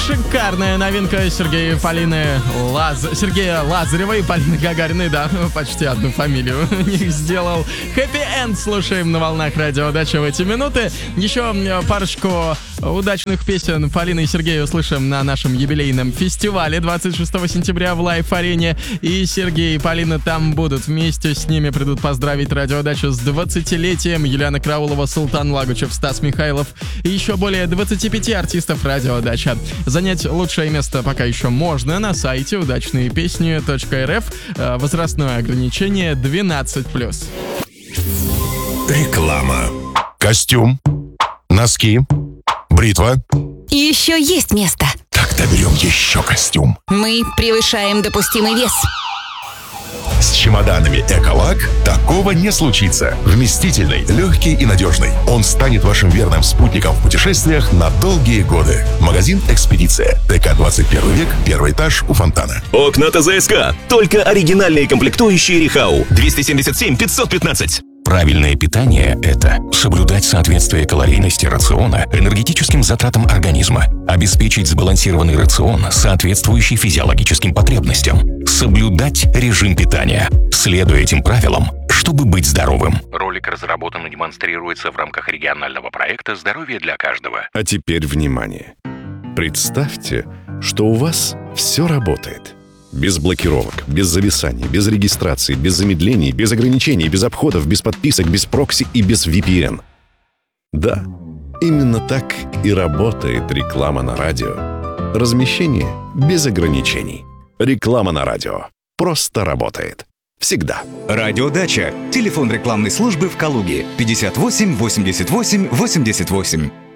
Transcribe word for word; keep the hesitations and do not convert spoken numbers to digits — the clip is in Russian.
шикарная новинка Сергея и Полины Лаз... Сергея Лазарева и Полины Гагариной, да, почти одну фамилию у них сделал. Happy End слушаем на волнах Радио Дача в эти минуты. Еще парочку удачных песен Полины и Сергея услышим на нашем юбилейном фестивале двадцать шестого сентября в Лайф-арене. И Сергей и Полина там будут. Вместе с ними придут поздравить Радио Дачу с двадцатилетием. Юлиана Краулова, Султан Лагучев, Стас Михайлов и еще более двадцати пяти артистов Радио Дача. Занять лучшее место пока еще можно на сайте удачные песни точка эр эф. Возрастное ограничение двенадцать плюс. Реклама. Костюм, носки, бритва. И еще есть место. Тогда берем еще костюм. Мы превышаем допустимый вес. С чемоданами «Эколак» такого не случится. Вместительный, легкий и надежный. Он станет вашим верным спутником в путешествиях на долгие годы. Магазин «Экспедиция». ТК двадцать первый век, первый этаж у фонтана. Окна ТЗСК. Только оригинальные комплектующие Рихау. двести семьдесят семь пятьсот пятнадцать. Правильное питание – это соблюдать соответствие калорийности рациона энергетическим затратам организма, обеспечить сбалансированный рацион, соответствующий физиологическим потребностям, соблюдать режим питания, следуя этим правилам, чтобы быть здоровым. Ролик разработан и демонстрируется в рамках регионального проекта «Здоровье для каждого». А теперь внимание! Представьте, что у вас все работает. Без блокировок, без зависаний, без регистрации, без замедлений, без ограничений, без обходов, без подписок, без прокси и без ви пи эн. Да, именно так и работает реклама на радио. Размещение без ограничений. Реклама на радио. Просто работает. Всегда. Радио Дача. Телефон рекламной службы в Калуге. пятьдесят восемь восемьдесят восемь восемьдесят восемь.